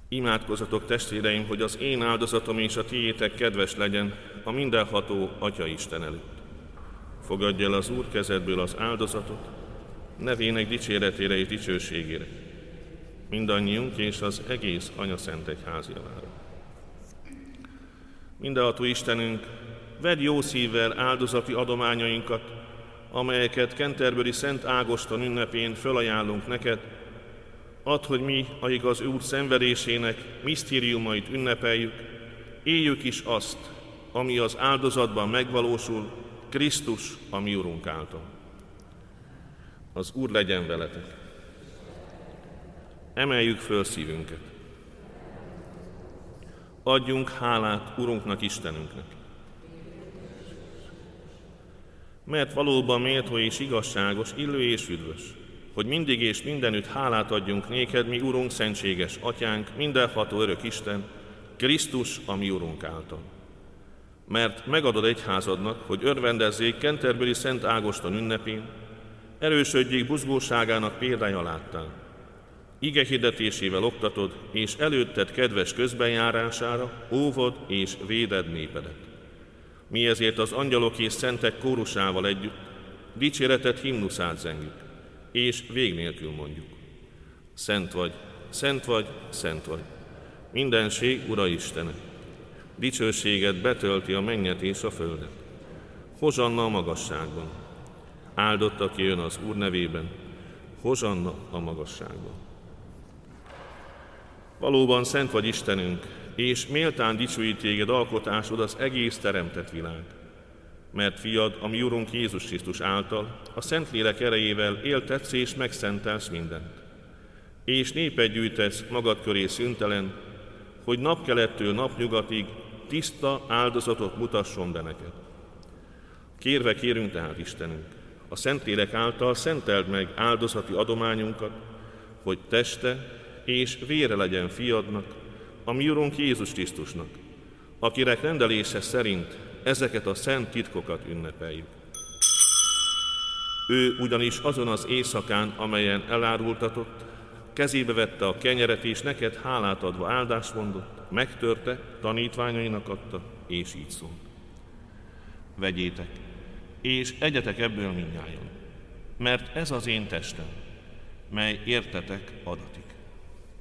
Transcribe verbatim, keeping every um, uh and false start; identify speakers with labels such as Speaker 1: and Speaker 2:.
Speaker 1: Imádkozzatok, testvéreim, hogy az én áldozatom és a tiétek kedves legyen a mindenható Atya Isten előtt. Fogadj el az Úr kezedből az áldozatot, nevének dicséretére és dicsőségére, mindannyiunk és az egész Anyaszent Egyház javára. Mindenható Istenünk, vedd jó szívvel áldozati adományainkat, amelyeket Canterbury Szent Ágoston ünnepén fölajánlunk neked. Add, hogy mi, akik az Úr szenvedésének misztériumait ünnepeljük, éljük is azt, ami az áldozatban megvalósul, Krisztus, a mi Urunk által. Az Úr legyen veletek. Emeljük föl szívünket. Adjunk hálát Urunknak, Istenünknek. Mert valóban méltó és igazságos, illő és üdvös, hogy mindig és mindenütt hálát adjunk néked, mi Urunk, szentséges Atyánk, mindenható örök Isten, Krisztus, a mi Urunk által. Mert megadod egyházadnak, hogy örvendezzék Canterbury Szent Ágoston ünnepén, erősödjék buzgóságának példája láttál. Ige hirdetésével oktatod, és előtted kedves közbenjárására óvod és véded népedet. Mi ezért az angyalok és szentek kórusával együtt dicséretet himnuszát zengjük, és vég nélkül mondjuk. Szent vagy, szent vagy, szent vagy, mindenség Ura Istene. Dicsőséged betölti a mennyet és a földet. Hozsanna a magasságban. Áldott, aki jön az Úr nevében. Hozsanna a magasságban. Valóban szent vagy Istenünk, és méltán dicsőít téged alkotásod az egész teremtett világ. Mert fiad, a mi Urunk Jézus Krisztus által, a Szentlélek erejével éltetsz és megszentelsz mindent. És népet gyűjtesz magad köré szüntelen, hogy napkelettől napnyugatig tiszta áldozatot mutasson be neked. Kérve kérünk tehát, Istenünk, a Szentlélek által szenteld meg áldozati adományunkat, hogy teste és vére legyen fiadnak, a mi Urunk Jézus Krisztusnak, akinek rendelése szerint ezeket a szent titkokat ünnepeljük. Ő ugyanis azon az éjszakán, amelyen elárultatott, kezébe vette a kenyeret, és neked hálát adva áldást mondott, megtörte, tanítványainak adta, és így szólt. Vegyétek, és egyetek ebből mindnyájan, mert ez az én testem, mely értetek adatik.